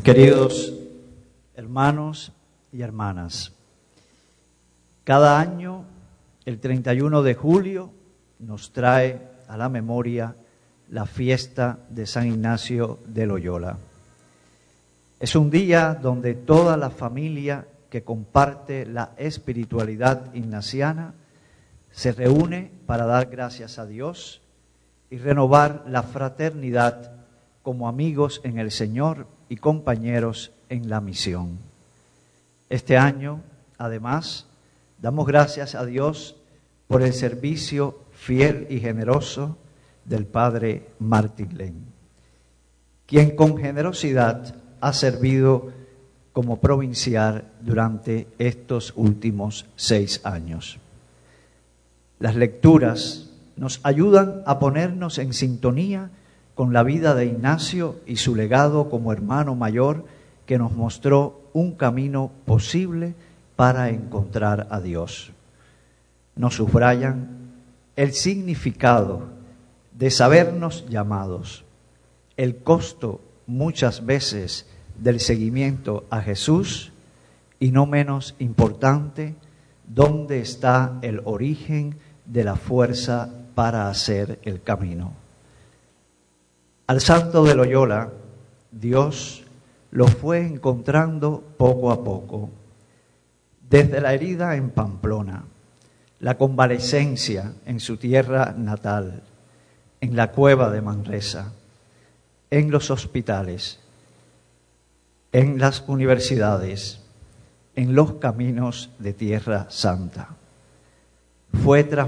Queridos hermanos y hermanas, cada año el 31 de julio nos trae a la memoria la fiesta de San Ignacio de Loyola. Es un día donde toda la familia que comparte la espiritualidad ignaciana se reúne para dar gracias a Dios y renovar la fraternidad como amigos en el Señor y compañeros en la misión. Este año, además, damos gracias a Dios por el servicio fiel y generoso del Padre Martín Len, quien con generosidad ha servido como provincial durante estos últimos 6 años. Las lecturas nos ayudan a ponernos en sintonía con la vida de Ignacio y su legado como hermano mayor que nos mostró un camino posible para encontrar a Dios. Nos subrayan el significado de sabernos llamados, el costo muchas veces del seguimiento a Jesús y no menos importante, dónde está el origen de la fuerza para hacer el camino. Al santo de Loyola, Dios lo fue encontrando poco a poco, desde la herida en Pamplona, la convalecencia en su tierra natal, en la cueva de Manresa, en los hospitales, en las universidades, en los caminos de Tierra Santa. Fue